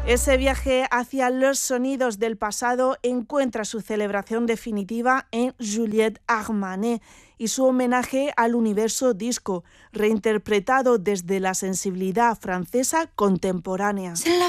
Ese viaje hacia los sonidos del pasado encuentra su celebración definitiva en Juliette Armanet y su homenaje al universo disco, reinterpretado desde la sensibilidad francesa contemporánea.